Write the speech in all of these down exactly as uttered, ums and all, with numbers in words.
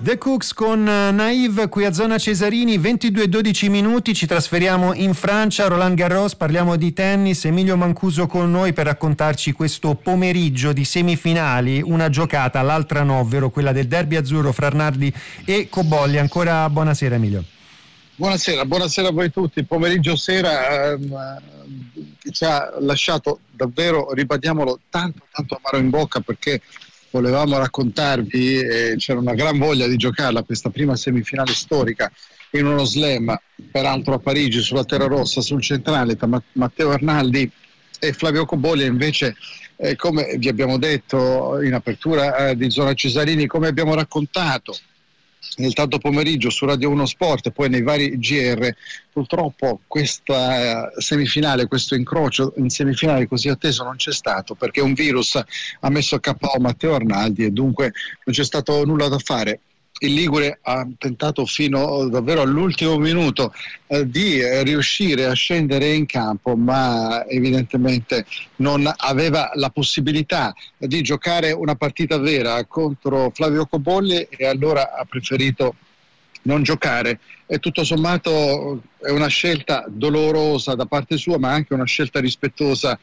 The Cooks con Naive qui a Zona Cesarini, ventidue e dodici minuti, ci trasferiamo in Francia, Roland Garros, parliamo di tennis, Emilio Mancuso con noi per raccontarci questo pomeriggio di semifinali, una giocata, l'altra no, ovvero quella del derby azzurro fra Arnaldi e Cobolli. Ancora buonasera Emilio. Buonasera, buonasera a voi tutti. Il pomeriggio sera ehm, ci ha lasciato davvero, ribadiamolo, tanto tanto amaro in bocca, perché volevamo raccontarvi, eh, c'era una gran voglia di giocarla questa prima semifinale storica in uno slam, peraltro a Parigi, sulla terra rossa, sul centrale, tra Matteo Arnaldi e Flavio Cobolli. Invece, eh, come vi abbiamo detto in apertura eh, di Zona Cesarini, come abbiamo raccontato nel tardo pomeriggio su Radio uno Sport e poi nei vari G R, purtroppo questa semifinale, questo incrocio in semifinale così atteso non c'è stato, perché un virus ha messo a K O Matteo Arnaldi e dunque non c'è stato nulla da fare. Il Ligure ha tentato fino davvero all'ultimo minuto eh, di eh, riuscire a scendere in campo, ma evidentemente non aveva la possibilità di giocare una partita vera contro Flavio Cobolli e allora ha preferito non giocare. E tutto sommato è una scelta dolorosa da parte sua, ma anche una scelta rispettosa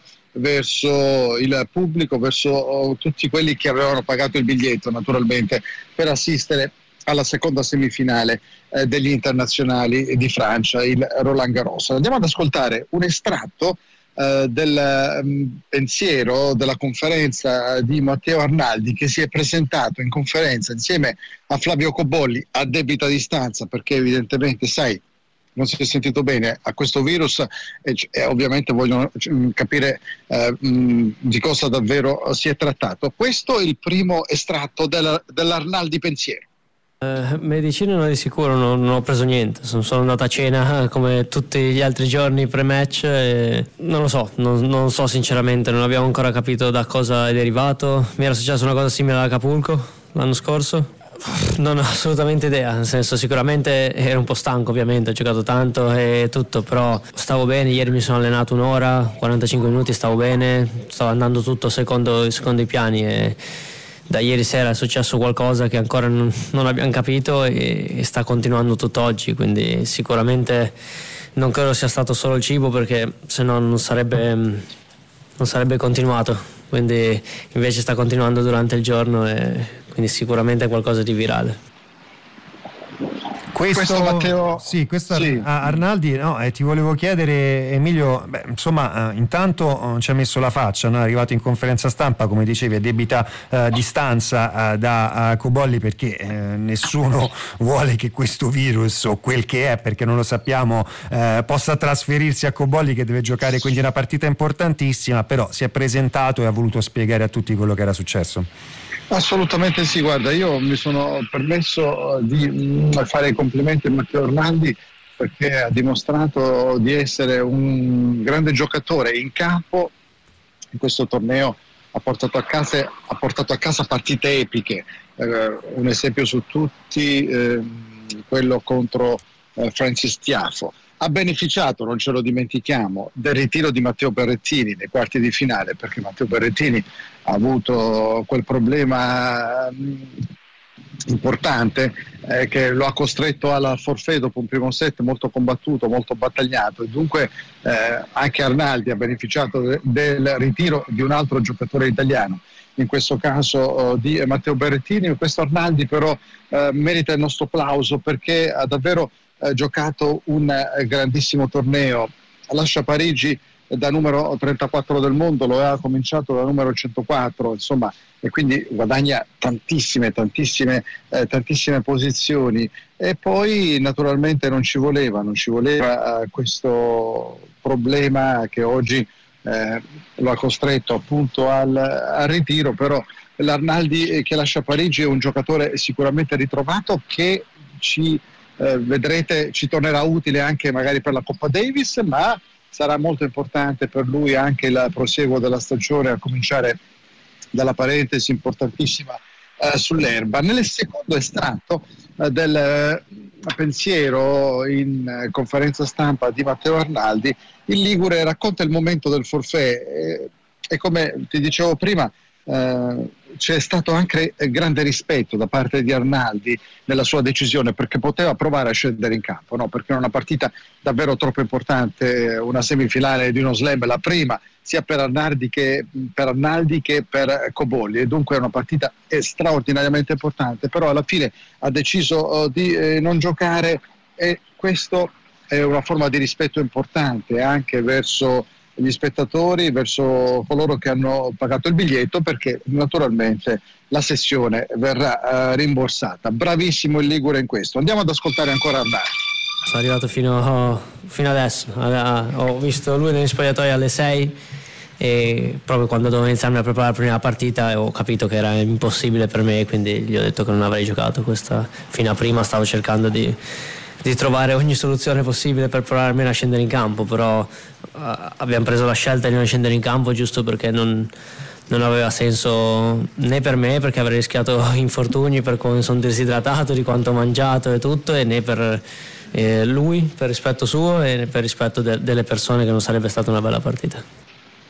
verso il pubblico, verso tutti quelli che avevano pagato il biglietto naturalmente per assistere alla seconda semifinale eh, degli internazionali di Francia, il Roland Garros. Andiamo ad ascoltare un estratto eh, del um, pensiero della conferenza di Matteo Arnaldi, che si è presentato in conferenza insieme a Flavio Cobolli a debita distanza, perché evidentemente, sai, non si è sentito bene a questo virus e, e ovviamente vogliono capire eh, mh, di cosa davvero si è trattato. Questo è il primo estratto della, dell'Arnaldi pensiero. Uh, medicina no, di sicuro non, non ho preso niente, sono, sono andato a cena come tutti gli altri giorni pre-match e non lo so, non, non so sinceramente, non abbiamo ancora capito da cosa è derivato. Mi era successa una cosa simile ad Acapulco l'anno scorso, non ho assolutamente idea, nel senso sicuramente ero un po' stanco, ovviamente ho giocato tanto e tutto, però stavo bene. Ieri mi sono allenato un'ora, quarantacinque minuti, stavo bene, stavo andando tutto secondo, secondo i piani e da ieri sera è successo qualcosa che ancora non, non abbiamo capito e, e sta continuando tutt'oggi, quindi sicuramente non credo sia stato solo il cibo, perché se no non sarebbe, non sarebbe continuato, quindi invece sta continuando durante il giorno e quindi sicuramente è qualcosa di virale. Questo, questo Matteo, sì, questo sì. Arnaldi, no, eh, ti volevo chiedere Emilio, beh, insomma, eh, intanto eh, ci ha messo la faccia, no? È arrivato in conferenza stampa, come dicevi, a debita eh, distanza eh, da eh, Cobolli, perché eh, nessuno vuole che questo virus, o quel che è, perché non lo sappiamo, eh, possa trasferirsi a Cobolli, che deve giocare quindi una partita importantissima, però si è presentato e ha voluto spiegare a tutti quello che era successo. Assolutamente sì, guarda, io mi sono permesso di fare i complimenti a Matteo Arnaldi, perché ha dimostrato di essere un grande giocatore in campo. In questo torneo ha portato a casa, ha portato a casa partite epiche, eh, un esempio su tutti, eh, quello contro eh, Francis Tiafoe. Ha beneficiato, non ce lo dimentichiamo, del ritiro di Matteo Berrettini nei quarti di finale, perché Matteo Berrettini ha avuto quel problema importante eh, che lo ha costretto alla forfait dopo un primo set molto combattuto, molto battagliato, e dunque eh, anche Arnaldi ha beneficiato de- del ritiro di un altro giocatore italiano, in questo caso oh, di Matteo Berrettini. Questo Arnaldi però eh, merita il nostro applauso, perché ha davvero eh, giocato un eh, grandissimo torneo. Lascia Parigi da numero trentaquattro del mondo, lo aveva cominciato da numero centoquattro, insomma, e quindi guadagna tantissime, tantissime, eh, tantissime posizioni. E poi naturalmente non ci voleva, non ci voleva eh, questo problema che oggi eh, lo ha costretto appunto al, al ritiro. Però l'Arnaldi che lascia Parigi è un giocatore sicuramente ritrovato, che ci eh, vedrete ci tornerà utile anche magari per la Coppa Davis, ma sarà molto importante per lui anche il proseguo della stagione, a cominciare dalla parentesi importantissima eh, sull'erba. Nel secondo estratto eh, del eh, pensiero in eh, conferenza stampa di Matteo Arnaldi, il ligure racconta il momento del forfait eh, e come ti dicevo prima, eh, c'è stato anche grande rispetto da parte di Arnaldi nella sua decisione, perché poteva provare a scendere in campo, no? Perché è una partita davvero troppo importante, una semifinale di uno slam, la prima sia per Arnaldi che per, Arnaldi che per Cobolli, e dunque è una partita straordinariamente importante, però alla fine ha deciso uh, di eh, non giocare, e questo è una forma di rispetto importante anche verso gli spettatori, verso coloro che hanno pagato il biglietto, perché naturalmente la sessione verrà uh, rimborsata. Bravissimo il Ligure in questo. Andiamo ad ascoltare ancora Arnaldi. Sono arrivato fino, fino adesso, ho visto lui negli spogliatoi alle sei e proprio quando dovevo iniziarmi a preparare la prima partita ho capito che era impossibile per me, quindi gli ho detto che non avrei giocato questa. Fino a prima stavo cercando di, di trovare ogni soluzione possibile per provare almeno a scendere in campo, però uh, abbiamo preso la scelta di non scendere in campo giusto perché non, non aveva senso né per me, perché avrei rischiato infortuni per come sono disidratato, di quanto ho mangiato e tutto, e né per eh, lui, per rispetto suo, e per rispetto de- delle persone, che non sarebbe stata una bella partita.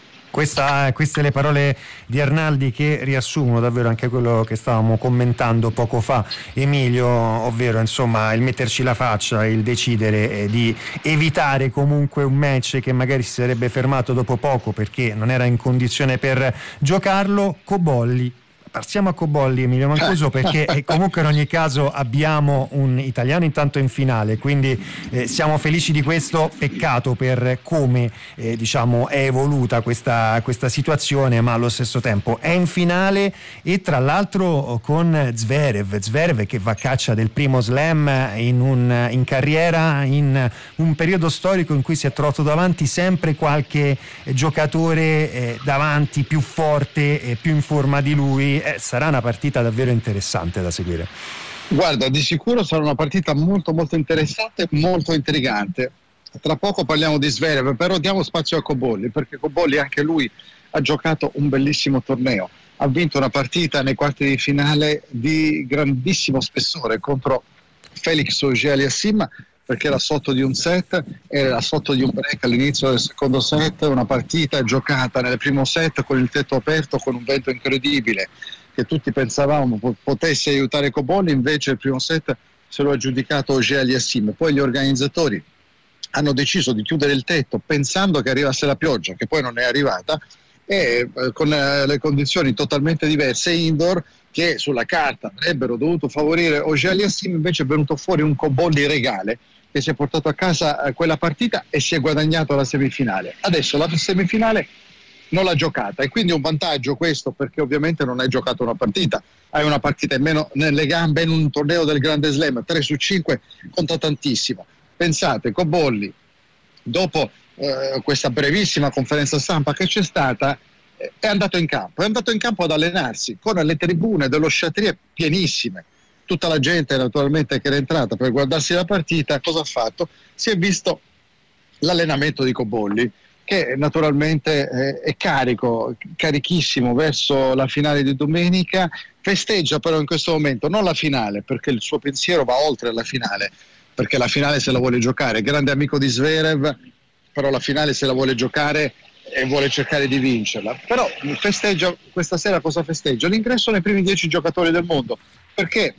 Questa, queste le parole di Arnaldi, che riassumono davvero anche quello che stavamo commentando poco fa, Emilio, ovvero insomma il metterci la faccia, il decidere eh, di evitare comunque un match che magari si sarebbe fermato dopo poco perché non era in condizione per giocarlo. Cobolli. Passiamo a Cobolli, Emilio Mancuso, perché comunque in ogni caso abbiamo un italiano intanto in finale, quindi eh, siamo felici di questo. Peccato per come eh, diciamo è evoluta questa, questa situazione, ma allo stesso tempo è in finale, e tra l'altro con Zverev Zverev che va a caccia del primo slam in, un, in carriera, in un periodo storico in cui si è trovato davanti sempre qualche giocatore eh, davanti più forte e più in forma di lui. Eh, sarà una partita davvero interessante da seguire. Guarda, di sicuro sarà una partita molto molto interessante, molto intrigante. Tra poco parliamo di Zverev, però diamo spazio a Cobolli, perché Cobolli anche lui ha giocato un bellissimo torneo, ha vinto una partita nei quarti di finale di grandissimo spessore contro Felix Auger-Aliassime, perché era sotto di un set, era sotto di un break all'inizio del secondo set, una partita giocata nel primo set con il tetto aperto, con un vento incredibile che tutti pensavamo potesse aiutare Cobolli, invece il primo set se lo ha aggiudicato Auger-Aliassime. Poi gli organizzatori hanno deciso di chiudere il tetto pensando che arrivasse la pioggia, che poi non è arrivata, e eh, con eh, le condizioni totalmente diverse indoor, che sulla carta avrebbero dovuto favorire Auger-Aliassime, invece è venuto fuori un Cobolli regale che si è portato a casa eh, quella partita e si è guadagnato la semifinale. Adesso la semifinale non l'ha giocata, e quindi è un vantaggio questo, perché ovviamente non hai giocato una partita, hai una partita in meno nelle gambe in un torneo del Grande Slam. Tre su cinque conta tantissimo. Pensate, Cobolli dopo eh, questa brevissima conferenza stampa che c'è stata eh, è andato in campo, è andato in campo ad allenarsi con le tribune dello Chatrier pienissime, tutta la gente naturalmente che era entrata per guardarsi la partita. Cosa ha fatto? Si è visto l'allenamento di Cobolli, che naturalmente eh, è carico, carichissimo verso la finale di domenica. Festeggia però in questo momento non la finale, perché il suo pensiero va oltre la finale, perché la finale se la vuole giocare, grande amico di Zverev, però la finale se la vuole giocare e vuole cercare di vincerla. Però festeggia, questa sera cosa festeggia? L'ingresso nei primi dieci giocatori del mondo, perché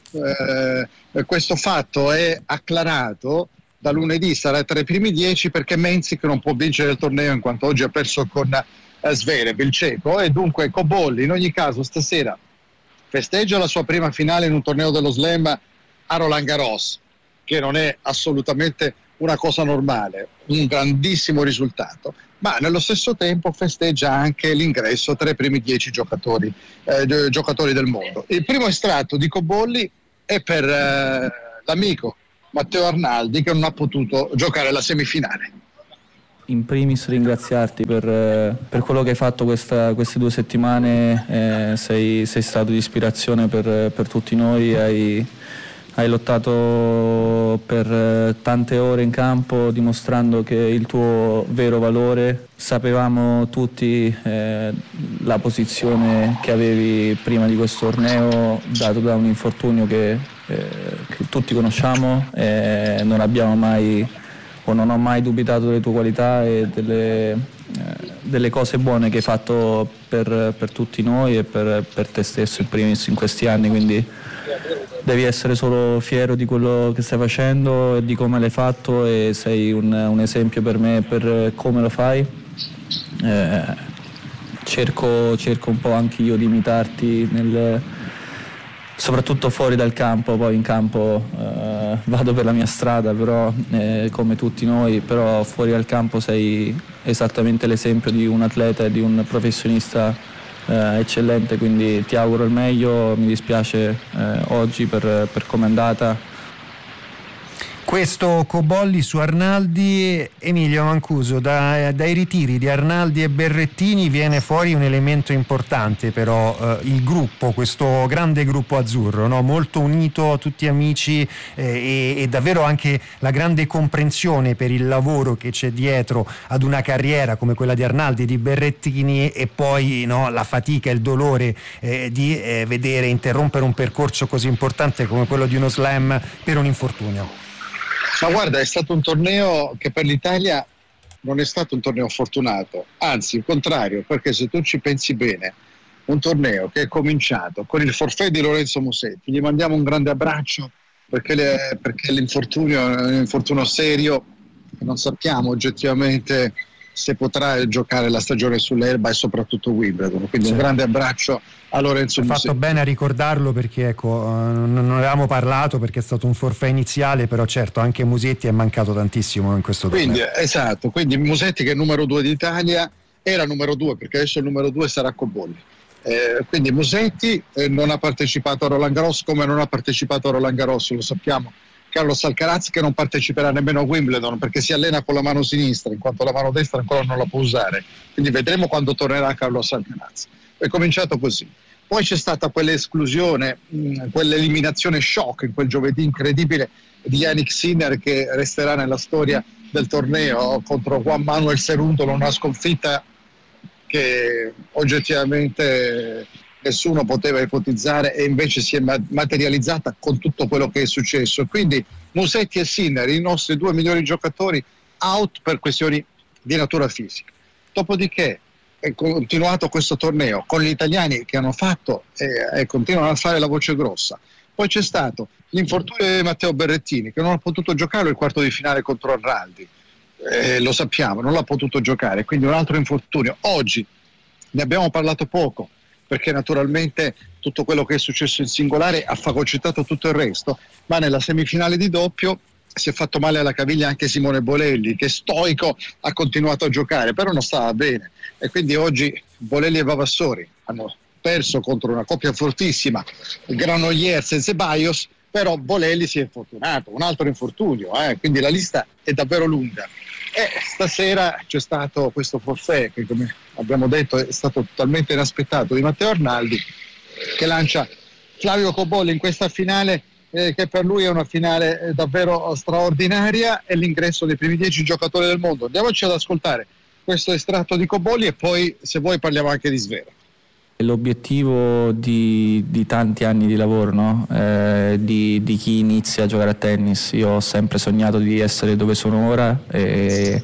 eh, questo fatto è acclarato. Da lunedì sarà tra i primi dieci, perché Menzik non può vincere il torneo in quanto oggi ha perso con eh, Zverev, il ceco, e dunque Cobolli in ogni caso stasera festeggia la sua prima finale in un torneo dello Slam a Roland Garros, che non è assolutamente una cosa normale, un grandissimo risultato, ma nello stesso tempo festeggia anche l'ingresso tra i primi dieci giocatori, eh, giocatori del mondo. Il primo estratto di Cobolli è per eh, l'amico Matteo Arnaldi, che non ha potuto giocare la semifinale. In primis ringraziarti per, per quello che hai fatto questa, queste due settimane, eh, sei, sei stato di ispirazione per, per tutti noi, hai, hai lottato per tante ore in campo dimostrando che il tuo vero valore. Sapevamo tutti eh, la posizione che avevi prima di questo torneo, dato da un infortunio che Eh, che tutti conosciamo, e non abbiamo mai o non ho mai dubitato delle tue qualità e delle, eh, delle cose buone che hai fatto per, per tutti noi e per, per te stesso in primis in questi anni, quindi devi essere solo fiero di quello che stai facendo e di come l'hai fatto, e sei un, un esempio per me per come lo fai. Eh, cerco, cerco un po' anche io di imitarti nel, soprattutto fuori dal campo, poi in campo eh, vado per la mia strada, però eh, come tutti noi, però fuori dal campo sei esattamente l'esempio di un atleta e di un professionista eh, eccellente, quindi ti auguro il meglio. Mi dispiace eh, oggi per, per come è andata. Questo Cobolli su Arnaldi. Emilio Mancuso, da, dai ritiri di Arnaldi e Berrettini viene fuori un elemento importante, però eh, il gruppo, questo grande gruppo azzurro, no? Molto unito, tutti amici, eh, e, e davvero anche la grande comprensione per il lavoro che c'è dietro ad una carriera come quella di Arnaldi e di Berrettini, e poi no, la fatica e il dolore eh, di eh, vedere interrompere un percorso così importante come quello di uno slam per un infortunio. Ma guarda, è stato un torneo che per l'Italia non è stato un torneo fortunato, anzi il contrario, perché se tu ci pensi bene, un torneo che è cominciato con il forfait di Lorenzo Musetti, gli mandiamo un grande abbraccio perché, le, perché l'infortunio è un infortunio serio, non sappiamo oggettivamente se potrà giocare la stagione sull'erba e soprattutto Wimbledon, quindi sì. Un grande abbraccio a Lorenzo Hai Musetti. Fatto bene a ricordarlo, perché ecco, non avevamo parlato perché è stato un forfait iniziale, però certo anche Musetti è mancato tantissimo in questo torneo. Quindi, esatto, quindi Musetti, che è il numero due d'Italia, era numero due perché adesso il numero due sarà Cobolli. Eh, quindi Musetti eh, non ha partecipato a Roland Garros, come non ha partecipato a Roland Garros, lo sappiamo. Carlos Alcaraz, che non parteciperà nemmeno a Wimbledon perché si allena con la mano sinistra, in quanto la mano destra ancora non la può usare, quindi vedremo quando tornerà Carlos Alcaraz. È cominciato così. Poi c'è stata quell'esclusione, mh, quell'eliminazione shock in quel giovedì incredibile di Jannik Sinner, che resterà nella storia del torneo, contro Juan Manuel Cerúndolo, una sconfitta che oggettivamente nessuno poteva ipotizzare e invece si è materializzata con tutto quello che è successo. Quindi Musetti e Sinner, i nostri due migliori giocatori, out per questioni di natura fisica. Dopodiché è continuato questo torneo con gli italiani che hanno fatto e, e continuano a fare la voce grossa. Poi c'è stato l'infortunio di Matteo Berrettini, che non ha potuto giocare il quarto di finale contro Arnaldi, eh, lo sappiamo, non l'ha potuto giocare, quindi un altro infortunio. Oggi ne abbiamo parlato poco, perché naturalmente tutto quello che è successo in singolare ha fagocitato tutto il resto, ma nella semifinale di doppio si è fatto male alla caviglia anche Simone Bolelli, che stoico ha continuato a giocare, però non stava bene, e quindi oggi Bolelli e Vavassori hanno perso contro una coppia fortissima, Granollers e Ceballos, però Bolelli si è infortunato, un altro infortunio, eh? Quindi la lista è davvero lunga. E stasera c'è stato questo forfait che, come abbiamo detto, è stato totalmente inaspettato, di Matteo Arnaldi, che lancia Flavio Cobolli in questa finale, eh, che per lui è una finale eh, davvero straordinaria, e l'ingresso dei primi dieci giocatori del mondo. Andiamoci ad ascoltare questo estratto di Cobolli e poi, se vuoi, parliamo anche di Zverev. L'obiettivo di, di tanti anni di lavoro, no? eh, di, di chi inizia a giocare a tennis. Io ho sempre sognato di essere dove sono ora, e,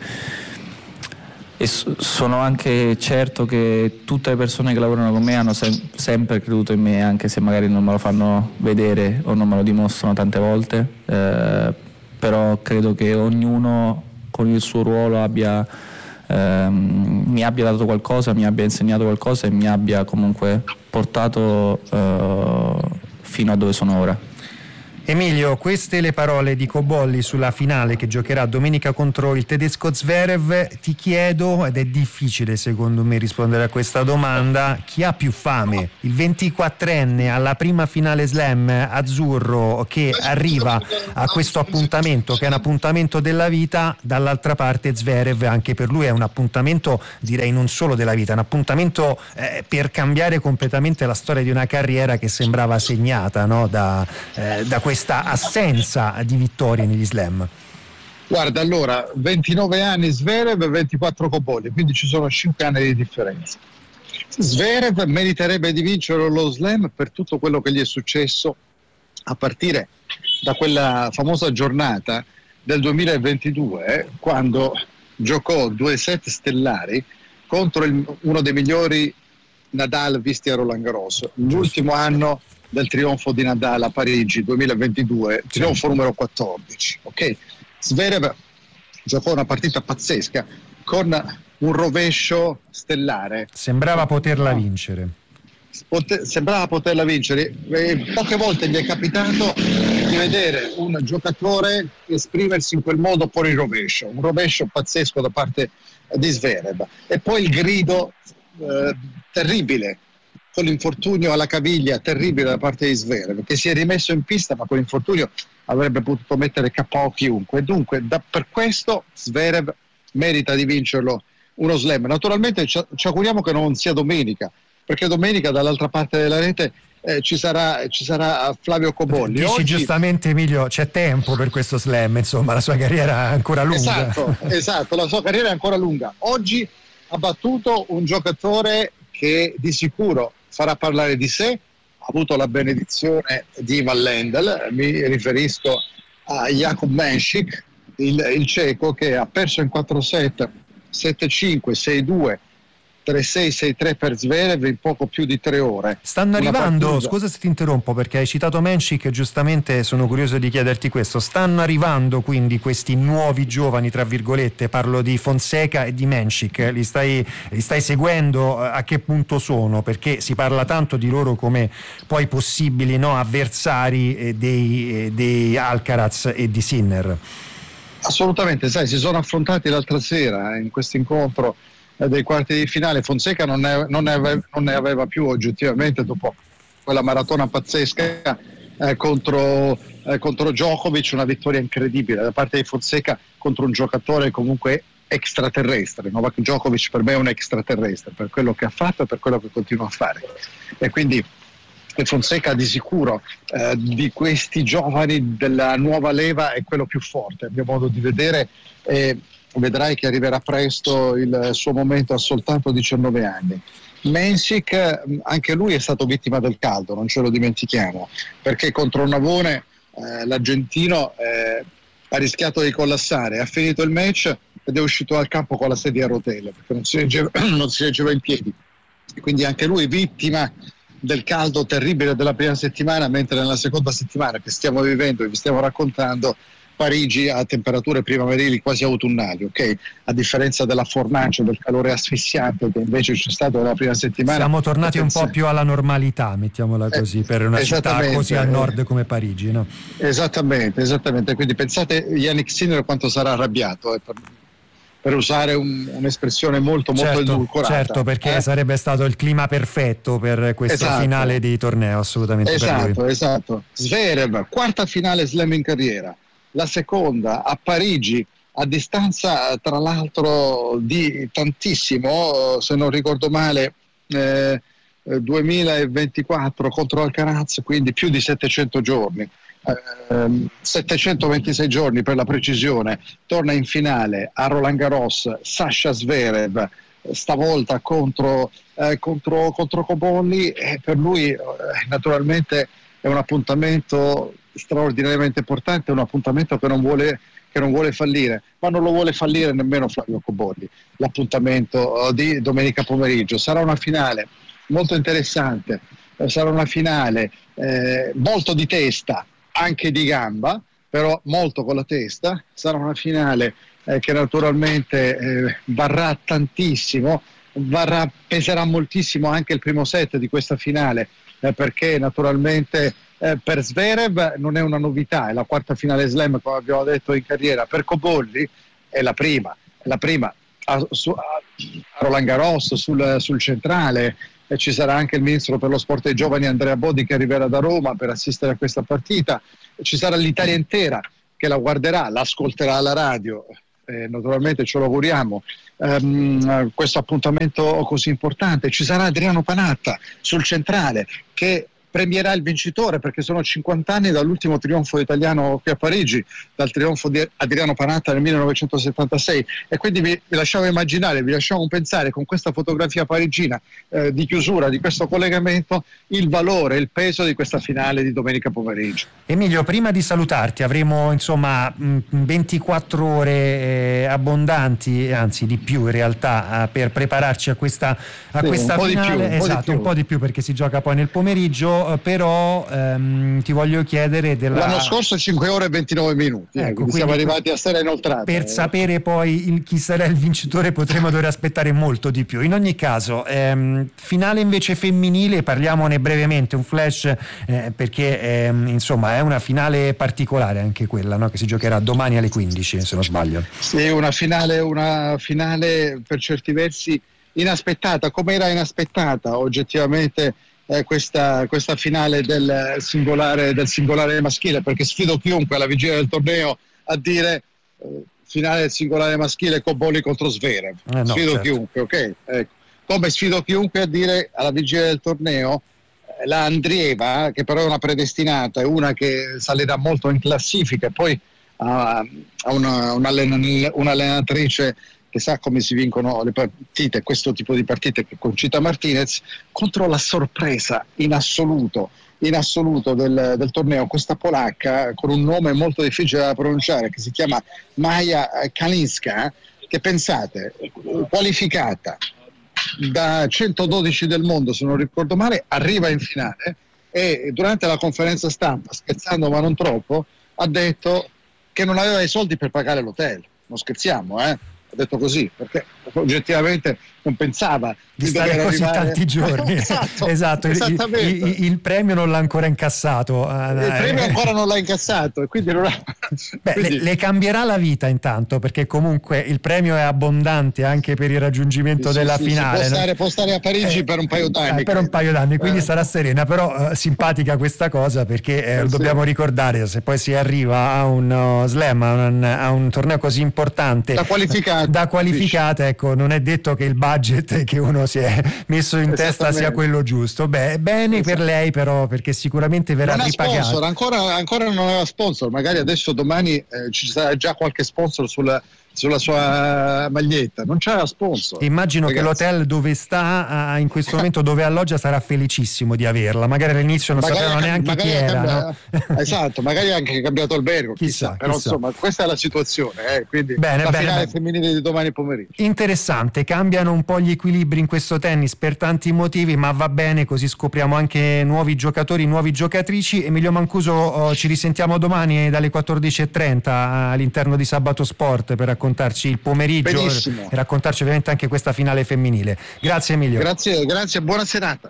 e sono anche certo che tutte le persone che lavorano con me hanno sem- sempre creduto in me, anche se magari non me lo fanno vedere o non me lo dimostrano tante volte, eh, però credo che ognuno con il suo ruolo abbia Ehm, mi abbia dato qualcosa, mi abbia insegnato qualcosa e mi abbia comunque portato eh, fino a dove sono ora. Emilio, queste le parole di Cobolli sulla finale che giocherà domenica contro il tedesco Zverev. Ti chiedo, ed è difficile secondo me rispondere a questa domanda, chi ha più fame? Il ventiquattrenne alla prima finale slam azzurro che arriva a questo appuntamento, che è un appuntamento della vita, dall'altra parte Zverev, anche per lui è un appuntamento, direi non solo della vita, è un appuntamento eh, per cambiare completamente la storia di una carriera che sembrava segnata, no? da, eh, da questa assenza di vittorie negli slam. Guarda, allora, ventinove anni Zverev, ventiquattro Cobolli, quindi ci sono cinque anni di differenza. Zverev meriterebbe di vincere lo slam per tutto quello che gli è successo a partire da quella famosa giornata del duemilaventidue, eh, quando giocò due set stellari contro il, uno dei migliori Nadal visti a Roland Garros, l'ultimo anno del trionfo di Nadal a Parigi duemilaventidue, trionfo numero quattordici. Ok, Zverev giocò una partita pazzesca con un rovescio stellare, sembrava poterla vincere. Pote- sembrava poterla vincere e poche volte gli è capitato di vedere un giocatore esprimersi in quel modo por il rovescio, un rovescio pazzesco da parte di Zverev, e poi il grido eh, terribile con l'infortunio alla caviglia terribile da parte di Zverev, che si è rimesso in pista, ma con l'infortunio avrebbe potuto mettere K O chiunque. Dunque da, per questo Zverev merita di vincerlo uno slam. Naturalmente ci, ci auguriamo che non sia domenica, perché domenica dall'altra parte della rete eh, ci, sarà, ci sarà Flavio Cobolli. Dici Oggi, giustamente, Emilio, c'è tempo per questo slam, insomma la sua carriera è ancora lunga. Esatto, esatto, la sua carriera è ancora lunga. Oggi ha battuto un giocatore che di sicuro farà parlare di sé, ha avuto la benedizione di Ivan Lendl, mi riferisco a Jakub Mensik, il, il ceco, che ha perso in quattro set, sette cinque, sei due, tre sei, sei tre per Zverev in poco più di tre ore. Stanno Una arrivando, partita... scusa se ti interrompo perché hai citato Mensik, giustamente sono curioso di chiederti questo, stanno arrivando quindi questi nuovi giovani, tra virgolette, parlo di Fonseca e di Mensik, li stai, li stai seguendo? A che punto sono? Perché si parla tanto di loro come poi possibili, no, avversari eh, dei, eh, dei Alcaraz e di Sinner. Assolutamente, sai, si sono affrontati l'altra sera in questo incontro dei quarti di finale. Fonseca non ne, non, ne aveva, non ne aveva più oggettivamente dopo quella maratona pazzesca eh, contro, eh, contro Djokovic, una vittoria incredibile da parte di Fonseca contro un giocatore comunque extraterrestre. Novak Djokovic per me è un extraterrestre per quello che ha fatto e per quello che continua a fare, e quindi Fonseca di sicuro eh, di questi giovani della nuova leva è quello più forte, a mio modo di vedere, e vedrai che arriverà presto il suo momento, a soltanto diciannove anni. Mensik, anche lui è stato vittima del caldo, non ce lo dimentichiamo, perché contro Navone eh, l'argentino eh, ha rischiato di collassare, ha finito il match ed è uscito al campo con la sedia a rotelle perché non si reggeva, non si reggeva in piedi, quindi anche lui vittima del caldo terribile della prima settimana, mentre nella seconda settimana che stiamo vivendo e vi stiamo raccontando, Parigi ha temperature primaverili quasi autunnali, ok? A differenza della fornace, del calore asfissiante che invece c'è stato nella prima settimana. Siamo tornati un po' più alla normalità, mettiamola così, eh, per una città così a nord come Parigi, no? Esattamente, esattamente. Quindi pensate Yannick Sinner quanto sarà arrabbiato, eh, per, per usare un, un'espressione molto molto certo, edulcorata. Certo, perché eh? sarebbe stato il clima perfetto per questo esatto. finale di torneo, assolutamente. Esatto, per lui. esatto. Zverev, quarta finale slam in carriera. La seconda a Parigi, a distanza tra l'altro di tantissimo, se non ricordo male eh, duemilaventiquattro contro Alcaraz, quindi più di settecento giorni, eh, settecentoventisei giorni per la precisione. Torna in finale a Roland Garros Sasha Zverev, stavolta contro, eh, contro, contro Cobolli, e per lui eh, naturalmente è un appuntamento straordinariamente importante, un appuntamento che non vuole che non vuole fallire, ma non lo vuole fallire nemmeno Flavio Cobolli. L'appuntamento di domenica pomeriggio sarà una finale molto interessante, sarà una finale eh, molto di testa, anche di gamba, però molto con la testa. Sarà una finale eh, che naturalmente eh, varrà tantissimo, varrà, peserà moltissimo anche il primo set di questa finale, eh, perché naturalmente Eh, per Zverev non è una novità, è la quarta finale slam, come abbiamo detto, in carriera. Per Cobolli è la prima, è la prima a, su, a, a Roland Garros, sul, sul centrale, e ci sarà anche il ministro per lo sport e i giovani Andrea Bodi che arriverà da Roma per assistere a questa partita, e ci sarà l'Italia intera che la guarderà, l'ascolterà alla radio, eh, naturalmente ce lo auguriamo, um, questo appuntamento così importante. Ci sarà Adriano Panatta sul centrale che premierà il vincitore, perché sono cinquanta anni dall'ultimo trionfo italiano qui a Parigi, dal trionfo di Adriano Panatta nel millenovecentosettantasei, e quindi vi, vi lasciamo immaginare, vi lasciamo pensare con questa fotografia parigina eh, di chiusura di questo collegamento il valore, il peso di questa finale di domenica pomeriggio. Emilio, prima di salutarti avremo insomma ventiquattro ore eh, abbondanti, anzi di più in realtà, eh, per prepararci a questa, a sì, questa un finale. Po' di più, un esatto, po' di più. un po' di più perché si gioca poi nel pomeriggio. Però ehm, ti voglio chiedere della... L'anno scorso cinque ore e ventinove minuti, ecco, eh, quindi siamo arrivati a stare inoltrati. Per eh. sapere poi il, chi sarà il vincitore potremo dover aspettare molto di più. In ogni caso, ehm, finale invece femminile, parliamone brevemente, un flash, eh, perché ehm, insomma è una finale particolare anche quella, no? Che si giocherà domani alle quindici, se non sbaglio. Sì, una finale, una finale per certi versi inaspettata, come era inaspettata oggettivamente Eh, questa, questa finale del singolare, del singolare maschile, perché sfido chiunque alla vigilia del torneo a dire eh, finale del singolare maschile Cobolli contro Zverev, eh no, sfido certo. chiunque, ok? Ecco. Come sfido chiunque a dire alla vigilia del torneo eh, la Andrieva, che però è una predestinata, è una che salirà molto in classifica, e poi ha, ha una, un'allenatrice che sa come si vincono le partite, questo tipo di partite, che Conchita Martinez, contro la sorpresa in assoluto, in assoluto del, del torneo, questa polacca con un nome molto difficile da pronunciare, che si chiama Maja Kalinska, che pensate, qualificata da centododici del mondo, se non ricordo male, arriva in finale, e durante la conferenza stampa, scherzando ma non troppo, ha detto che non aveva i soldi per pagare l'hotel. Non scherziamo, eh? Ha detto così, perché oggettivamente non pensava di, di stare così arrivare... tanti giorni. esatto, esatto. Il, il, il premio non l'ha ancora incassato. Il premio ancora non l'ha incassato, e quindi non ha... Beh, quindi... Le, le cambierà la vita intanto, perché comunque il premio è abbondante anche per il raggiungimento sì, della sì, finale. Può stare, può stare a Parigi eh, per un paio d'anni. Eh, per un paio d'anni, quindi eh. sarà serena, però eh, simpatica questa cosa, perché eh, eh, dobbiamo sì. ricordare, se poi si arriva a un uh, slam, a un, a un torneo così importante, da qualificata, da qualificata ecco, non è detto che il budget che uno si è messo in testa sia quello giusto. Beh, bene esatto. per lei però, perché sicuramente verrà non ripagata. Sponsor, ancora, ancora non aveva sponsor, magari adesso domani eh, ci sarà già qualche sponsor sulla, sulla sua maglietta. Non c'era sponsor. Immagino ragazzi. Che l'hotel dove sta in questo momento, dove alloggia, sarà felicissimo di averla. Magari all'inizio non sapevano neanche chi era. Cambia... No? Esatto, magari anche cambiato albergo, chissà, chissà, però chissà. Insomma questa è la situazione, eh, quindi bene, la bene, finale bene. femminile di domani pomeriggio. Interessante, cambiano un po' gli equilibri in questo tennis per tanti motivi, ma va bene, così scopriamo anche nuovi giocatori, nuove giocatrici. Emilio Mancuso, oh, ci risentiamo domani dalle quattordici e trenta all'interno di Sabato Sport per raccontarci il pomeriggio. Benissimo. E raccontarci ovviamente anche questa finale femminile. Grazie Emilio. Grazie, grazie, buona serata.